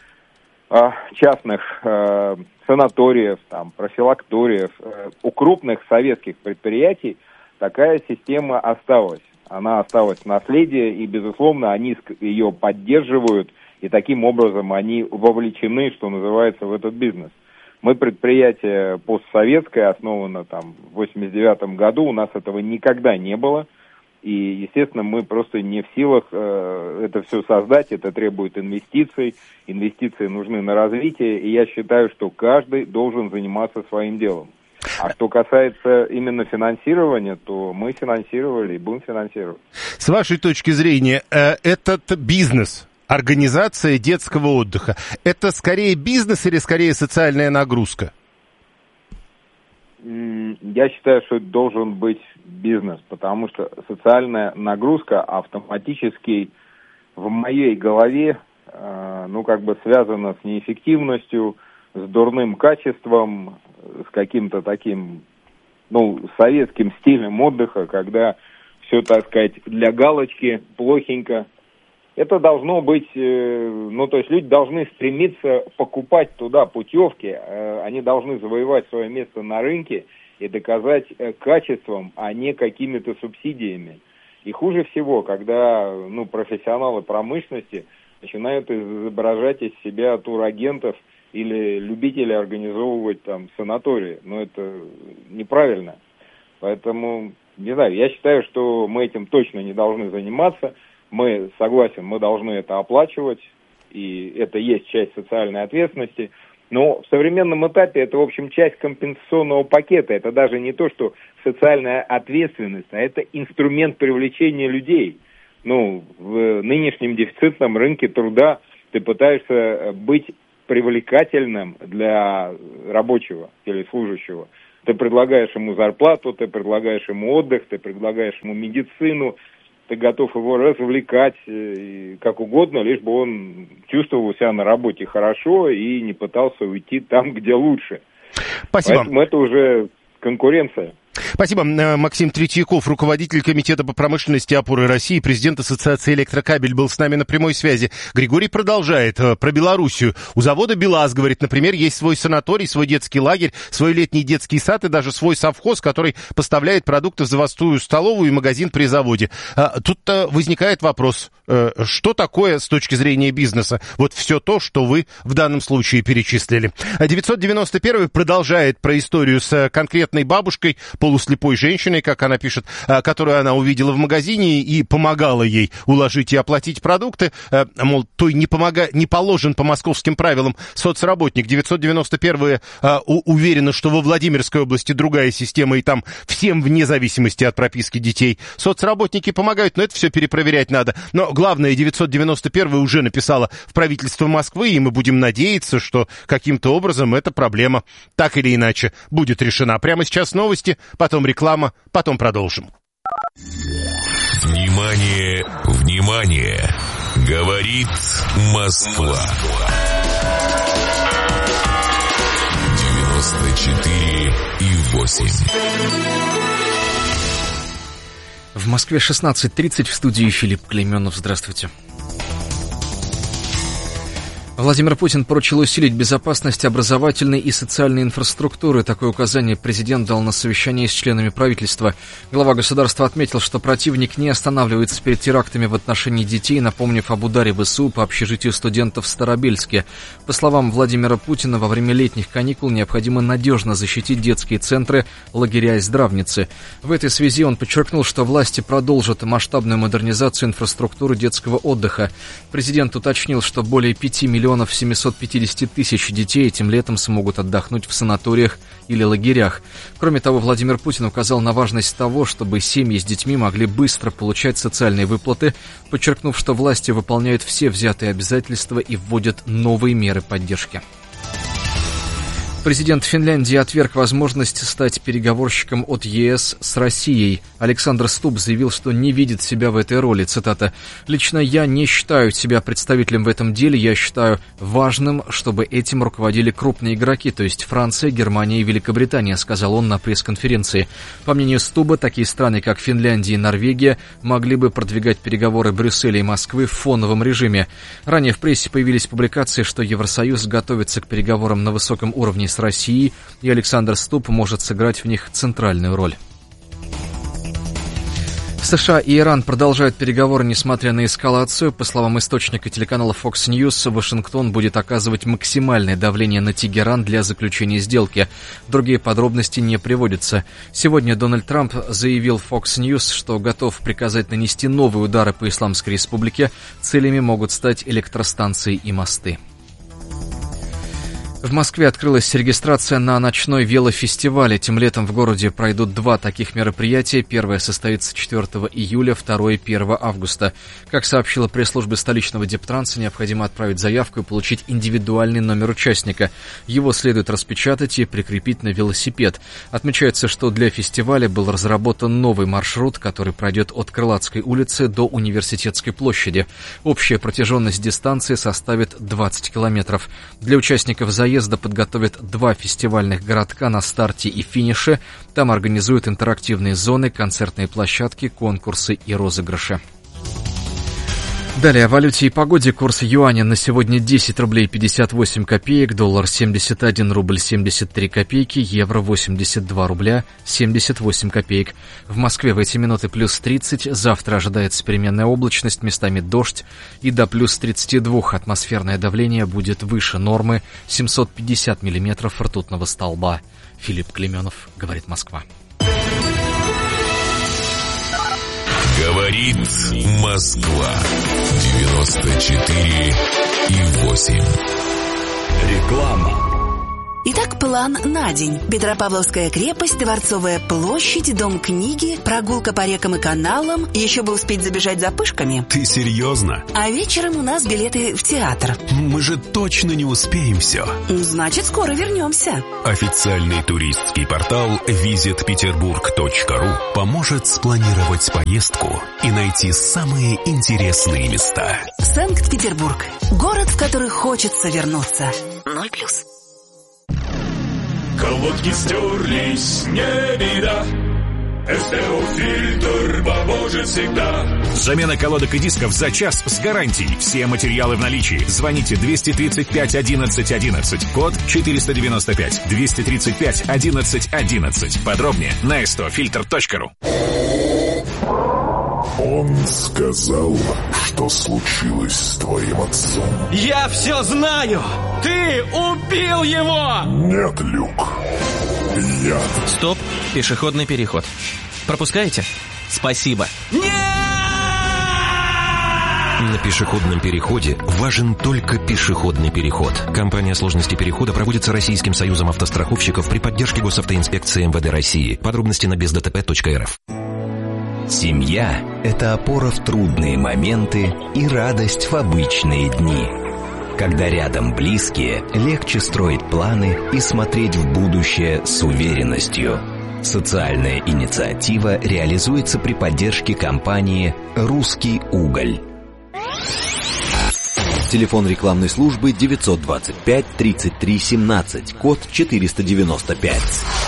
частных санаториев, профилакториев. У крупных советских предприятий такая система осталась. Она осталась в наследии, и, безусловно, они ее поддерживают, и таким образом они вовлечены, что называется, в этот бизнес. Мы предприятие постсоветское, основано в 89-м году, у нас этого никогда не было, и, естественно, мы просто не в силах это все создать, это требует инвестиций, инвестиции нужны на развитие, и я считаю, что каждый должен заниматься своим делом. А что касается именно финансирования, то мы финансировали и будем финансировать. С вашей точки зрения, этот бизнес, организация детского отдыха, это скорее бизнес или скорее социальная нагрузка? Я считаю, что это должен быть бизнес, потому что социальная нагрузка автоматически в моей голове, связана с неэффективностью, с дурным качеством, с каким-то таким, советским стилем отдыха, когда все, так сказать, для галочки, плохенько. Это должно быть, то есть люди должны стремиться покупать туда путевки, они должны завоевать свое место на рынке и доказать качеством, а не какими-то субсидиями. И хуже всего, когда, профессионалы промышленности начинают изображать из себя турагентов или любителей организовывать там санатории. Но это неправильно. Поэтому, не знаю, я считаю, что мы этим точно не должны заниматься. Мы, согласен, мы должны это оплачивать, и это есть часть социальной ответственности. Но в современном этапе это, в общем, часть компенсационного пакета. Это даже не то, что социальная ответственность, а это инструмент привлечения людей. В нынешнем дефицитном рынке труда ты пытаешься быть привлекательным для рабочего или служащего. Ты предлагаешь ему зарплату, ты предлагаешь ему отдых, ты предлагаешь ему медицину, ты готов его развлекать как угодно, лишь бы он чувствовал себя на работе хорошо и не пытался уйти там, где лучше. Спасибо. Поэтому это уже конкуренция. Спасибо. Максим Третьяков, руководитель Комитета по промышленности «Опоры России», президент Ассоциации «Электрокабель», был с нами на прямой связи. Григорий продолжает про Белоруссию. У завода «БелАЗ», говорит, например, есть свой санаторий, свой детский лагерь, свой летний детский сад и даже свой совхоз, который поставляет продукты в заводскую столовую и магазин при заводе. Тут возникает вопрос, что такое с точки зрения бизнеса? Вот все то, что вы в данном случае перечислили. 991 продолжает про историю с конкретной бабушкой, полуслепой женщиной, как она пишет, которую она увидела в магазине и помогала ей уложить и оплатить продукты. Мол, той не положен по московским правилам соцработник. 991 уверена, что во Владимирской области другая система, и там всем вне зависимости от прописки детей соцработники помогают, но это все перепроверять надо. Но главное, 991 уже написала в правительство Москвы, и мы будем надеяться, что каким-то образом эта проблема так или иначе будет решена. Прямо сейчас новости, потом реклама, потом продолжим. Внимание, внимание! Говорит Москва. 94,8. В Москве 16:30, в студии Филипп Клейменов. Здравствуйте. Владимир Путин поручил усилить безопасность образовательной и социальной инфраструктуры. Такое указание президент дал на совещании с членами правительства. Глава государства отметил, что противник не останавливается перед терактами в отношении детей, напомнив об ударе ВСУ по общежитию студентов в Старобельске. По словам Владимира Путина, во время летних каникул необходимо надежно защитить детские центры, лагеря и здравницы. В этой связи он подчеркнул, что власти продолжат масштабную модернизацию инфраструктуры детского отдыха. Президент уточнил, что более 5 миллионов 750 тысяч детей этим летом смогут отдохнуть в санаториях или лагерях. Кроме того, Владимир Путин указал на важность того, чтобы семьи с детьми могли быстро получать социальные выплаты, подчеркнув, что власти выполняют все взятые обязательства и вводят новые меры поддержки. Президент Финляндии отверг возможность стать переговорщиком от ЕС с Россией. Александр Стуб заявил, что не видит себя в этой роли. Цитата: «Лично я не считаю себя представителем в этом деле. Я считаю важным, чтобы этим руководили крупные игроки, то есть Франция, Германия и Великобритания», сказал он на пресс-конференции. По мнению Стуба, такие страны, как Финляндия и Норвегия, могли бы продвигать переговоры Брюсселя и Москвы в фоновом режиме. Ранее в прессе появились публикации, что Евросоюз готовится к переговорам на высоком уровне с Россией, и Александр Стуб может сыграть в них центральную роль. США и Иран продолжают переговоры, несмотря на эскалацию. По словам источника телеканала Fox News, Вашингтон будет оказывать максимальное давление на Тегеран для заключения сделки. Другие подробности не приводятся. Сегодня Дональд Трамп заявил Fox News, что готов приказать нанести новые удары по Исламской Республике. Целями могут стать электростанции и мосты. В Москве открылась регистрация на ночной велофестиваль. Этим летом в городе пройдут 2 таких мероприятия. Первое состоится 4 июля, второе 1 августа. Как сообщила пресс-служба столичного Дептранса, необходимо отправить заявку и получить индивидуальный номер участника. Его следует распечатать и прикрепить на велосипед. Отмечается, что для фестиваля был разработан новый маршрут, который пройдет от Крылатской улицы до Университетской площади. Общая протяженность дистанции составит 20 километров. Для участников заезда подготовят 2 фестивальных городка на старте и финише. Там организуют интерактивные зоны, концертные площадки, конкурсы и розыгрыши. Далее о валюте и погоде. Курс юаня на сегодня 10 рублей 58 копеек, доллар 71 рубль 73 копейки, евро 82 рубля 78 копеек. В Москве в эти минуты плюс 30, завтра ожидается переменная облачность, местами дождь, и до плюс 32 атмосферное давление будет выше нормы 750 миллиметров ртутного столба. Филипп Клеменов, говорит Москва. Говорит Москва. 94,8. Реклама. Итак, план на день. Петропавловская крепость, Дворцовая площадь, Дом книги, прогулка по рекам и каналам. Еще бы успеть забежать за пышками. Ты серьезно? А вечером у нас билеты в театр. Мы же точно не успеем все. Значит, скоро вернемся. Официальный туристский портал visitpeterburg.ru поможет спланировать поездку и найти самые интересные места. Санкт-Петербург. Город, в который хочется вернуться. 0+. Колодки стерлись, не беда. СТО-фильтр поможет всегда. Замена колодок и дисков за час с гарантией. Все материалы в наличии. Звоните 235 11 11. Код 495. 235 11 11. Подробнее на stofilter.ru. Он сказал, что случилось с твоим отцом. Я все знаю! Ты убил его! Нет, Люк. Я. Стоп, пешеходный переход. Пропускаете? Спасибо. Нет! На пешеходном переходе важен только пешеходный переход. Кампания «Сложности перехода» проводится Российским союзом автостраховщиков при поддержке Госавтоинспекции МВД России. Подробности на бездтп.рф. Семья – это опора в трудные моменты и радость в обычные дни. Когда рядом близкие, легче строить планы и смотреть в будущее с уверенностью. Социальная инициатива реализуется при поддержке компании «Русский уголь». Телефон рекламной службы 925 33 17, код 495.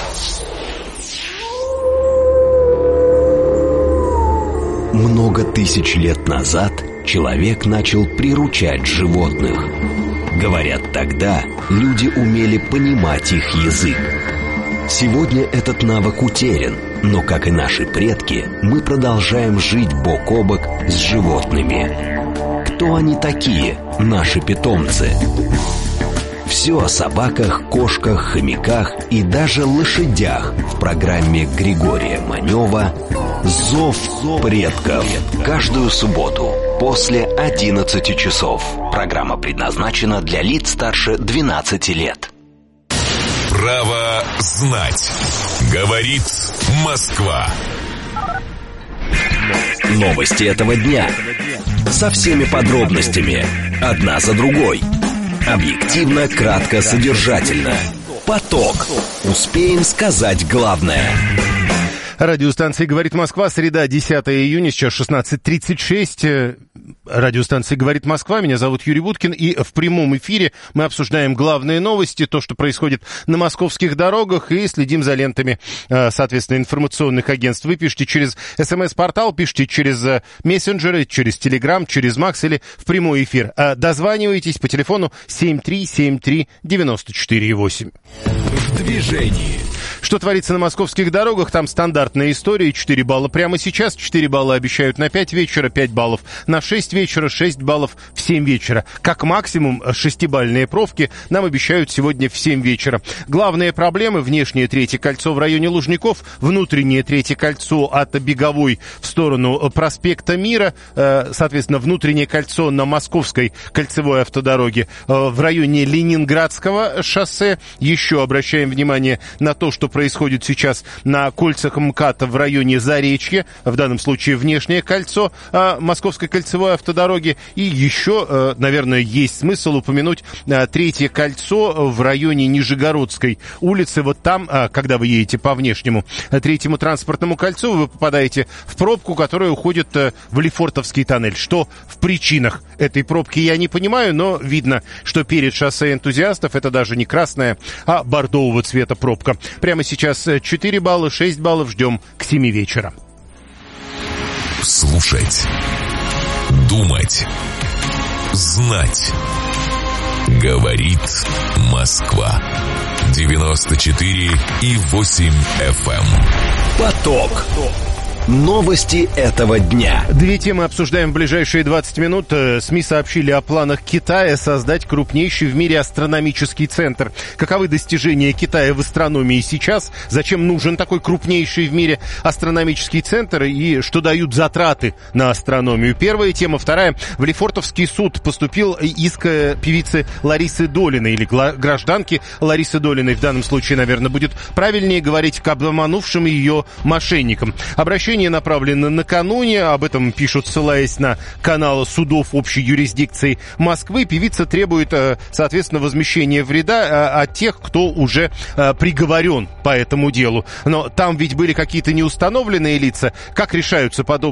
Много тысяч лет назад человек начал приручать животных. Говорят, тогда люди умели понимать их язык. Сегодня этот навык утерян, но, как и наши предки, мы продолжаем жить бок о бок с животными. Кто они такие, наши питомцы? Все о собаках, кошках, хомяках и даже лошадях в программе Григория Манева «Зов предков». Каждую субботу после 11 часов. Программа предназначена для лиц старше 12 лет. Право знать. Говорит Москва. Новости этого дня. Со всеми подробностями. Одна за другой. Объективно, кратко, содержательно. Поток. Успеем сказать главное. Радиостанция «Говорит Москва», среда, 10 июня, сейчас 16:36. Радиостанция «Говорит Москва», меня зовут Юрий Буткин, и в прямом эфире мы обсуждаем главные новости, то, что происходит на московских дорогах, и следим за лентами, соответственно, информационных агентств. Вы пишите через СМС-портал, пишите через мессенджеры, через Телеграм, через Макс или в прямой эфир. Дозванивайтесь по телефону 7373948. движении. Что творится на московских дорогах? Там стандартная история. 4 балла прямо сейчас, 4 балла обещают на 5 вечера, 5 баллов на 6 вечера, 6 баллов в 7 вечера. Как максимум 6-бальные пробки нам обещают сегодня в 7 вечера. Главные проблемы: внешнее третье кольцо в районе Лужников, внутреннее третье кольцо от Беговой в сторону проспекта Мира, соответственно, внутреннее кольцо на Московской кольцевой автодороге в районе Ленинградского шоссе. Еще обращаем внимание на то, что происходит сейчас на кольцах МКАДа в районе Заречья, в данном случае внешнее кольцо Московской кольцевой автодороги. И еще, наверное, есть смысл упомянуть третье кольцо в районе Нижегородской улицы. Вот там, когда вы едете по внешнему третьему транспортному кольцу, вы попадаете в пробку, которая уходит в Лефортовский тоннель. Что в причинах этой пробки, я не понимаю, но видно, что перед шоссе Энтузиастов это даже не красная, а бордового цвета пробка. Прямо сейчас 4 балла, 6 баллов ждем к 7 вечера. Слушать, думать, знать. Говорит Москва. 94,8 FM. Поток. Новости этого дня. Две темы обсуждаем в ближайшие 20 минут. СМИ сообщили о планах Китая создать крупнейший в мире астрономический центр. Каковы достижения Китая в астрономии сейчас? Зачем нужен такой крупнейший в мире астрономический центр? И что дают затраты на астрономию? Первая тема. Вторая. В Лефортовский суд поступил иск певицы Ларисы Долиной, или гражданки Ларисы Долиной. В данном случае, наверное, будет правильнее говорить, к обманувшим ее мошенникам. Обращение направлено накануне, об этом пишут, ссылаясь на канал судов общей юрисдикции Москвы. Певица требует, соответственно, возмещения вреда от тех, кто уже приговорен по этому делу. Но там ведь были какие-то неустановленные лица. Как решаются подобные